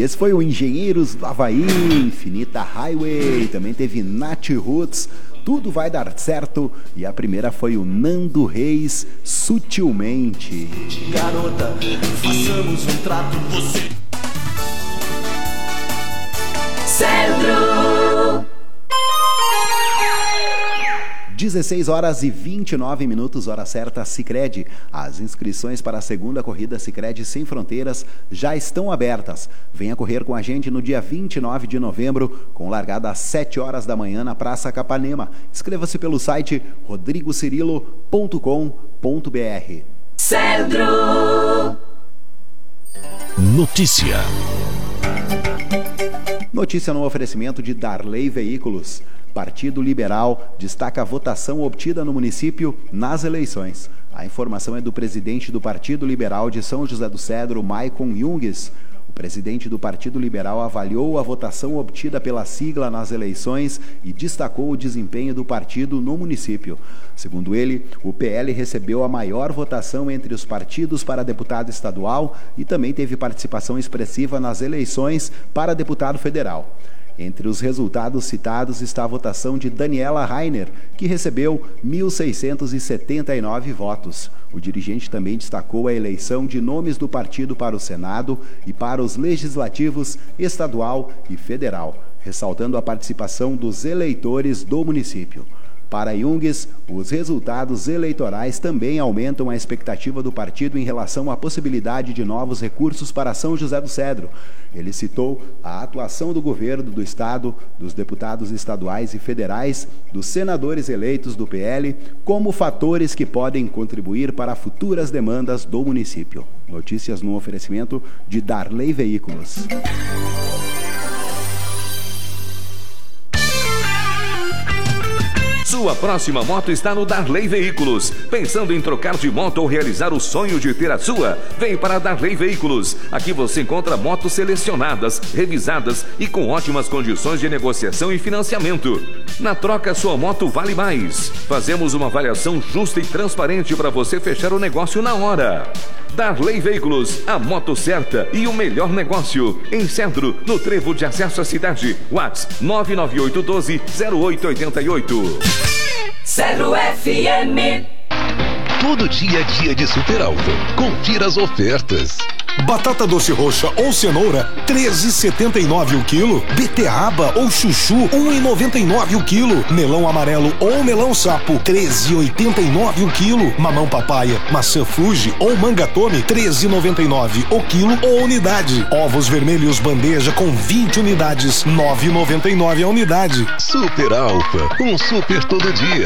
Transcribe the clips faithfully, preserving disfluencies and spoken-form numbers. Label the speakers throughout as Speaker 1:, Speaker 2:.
Speaker 1: E esse foi o Engenheiros do Havaí, Infinita Highway, também teve Nath Roots, Tudo Vai Dar Certo, e a primeira foi o Nando Reis, Sutilmente.
Speaker 2: Garota, façamos um trato, você... Centro!
Speaker 1: dezesseis horas e vinte e nove minutos, hora certa, Sicredi. As inscrições para a segunda corrida Sicredi Sem Fronteiras já estão abertas. Venha correr com a gente no dia vinte e nove de novembro, com largada às sete horas da manhã na Praça Capanema. Inscreva-se pelo site rodrigo cirilo ponto com ponto br.
Speaker 2: Centro!
Speaker 3: Notícia.
Speaker 1: Notícia no oferecimento de Darley Veículos. Partido Liberal destaca a votação obtida no município nas eleições. A informação é do presidente do Partido Liberal de São José do Cedro, Maicon Junges. O presidente do Partido Liberal avaliou a votação obtida pela sigla nas eleições e destacou o desempenho do partido no município. Segundo ele, o P L recebeu a maior votação entre os partidos para deputado estadual e também teve participação expressiva nas eleições para deputado federal. Entre os resultados citados está a votação de Daniela Rainer, que recebeu mil seiscentos e setenta e nove votos. O dirigente também destacou a eleição de nomes do partido para o Senado e para os legislativos estadual e federal, ressaltando a participação dos eleitores do município. Para Junges, os resultados eleitorais também aumentam a expectativa do partido em relação à possibilidade de novos recursos para São José do Cedro. Ele citou a atuação do governo do estado, dos deputados estaduais e federais, dos senadores eleitos do P L, como fatores que podem contribuir para futuras demandas do município. Notícias no oferecimento de Darley Veículos.
Speaker 4: Sua próxima moto está no Darley Veículos. Pensando em trocar de moto ou realizar o sonho de ter a sua? Vem para Darley Veículos. Aqui você encontra motos selecionadas, revisadas e com ótimas condições de negociação e financiamento. Na troca, sua moto vale mais. Fazemos uma avaliação justa e transparente para você fechar o negócio na hora. Darley Veículos, a moto certa e o melhor negócio. Em Centro, no trevo de acesso à cidade. WhatsApp nove nove oito um dois zero oito oito oito.
Speaker 2: Centro F M.
Speaker 3: Todo dia é dia de Super Alfa. Confira as ofertas.
Speaker 5: Batata doce roxa ou cenoura, treze e setenta e nove o quilo. Beterraba ou chuchu, um e noventa e nove o quilo. Melão amarelo ou melão sapo, treze e oitenta e nove o quilo. Mamão papaya, maçã Fuji ou manga tome, treze e noventa e nove o quilo ou unidade. Ovos vermelhos bandeja com vinte unidades, nove e noventa e nove a unidade.
Speaker 3: Super Alfa, um super todo dia.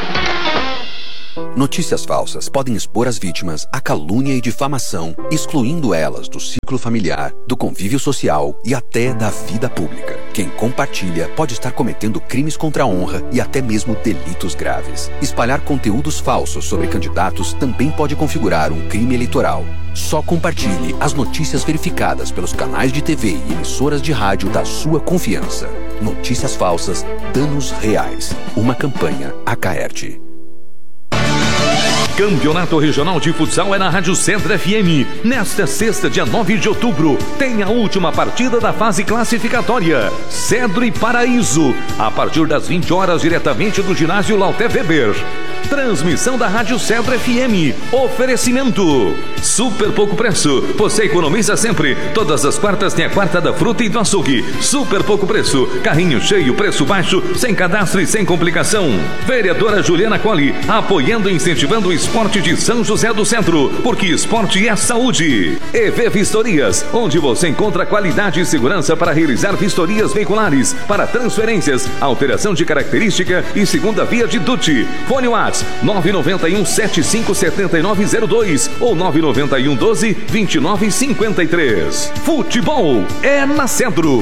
Speaker 6: Notícias falsas podem expor as vítimas à calúnia e difamação, excluindo elas do ciclo familiar, do convívio social e até da vida pública. Quem compartilha pode estar cometendo crimes contra a honra e até mesmo delitos graves. Espalhar conteúdos falsos sobre candidatos também pode configurar um crime eleitoral. Só compartilhe as notícias verificadas pelos canais de T V e emissoras de rádio da sua confiança. Notícias falsas, danos reais. Uma campanha Acaerte.
Speaker 4: Campeonato Regional de Futsal é na Rádio Centro F M. Nesta sexta, dia nove de outubro, tem a última partida da fase classificatória. Cedro e Paraíso, a partir das vinte horas, diretamente do ginásio Lauter Weber. Transmissão da Rádio Centro F M. Oferecimento super pouco preço. Você economiza sempre. Todas as quartas tem a quarta da fruta e do açougue. Super pouco preço. Carrinho cheio, preço baixo, sem cadastro e sem complicação. Vereadora Juliana Colli, apoiando e incentivando o esporte de São José do Centro, porque esporte é saúde. E V Vistorias, onde você encontra qualidade e segurança para realizar vistorias veiculares, para transferências, alteração de característica e segunda via de D U T. Fone WhatsApp nove nove um sete cinco sete nove zero dois ou nove nove um doze vinte e nove cinquenta e três. Futebol é na Centro.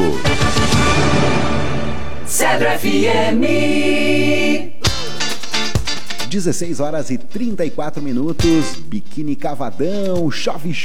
Speaker 2: Centro F M.
Speaker 1: dezesseis horas e trinta e quatro minutos, Biquíni Cavadão, chove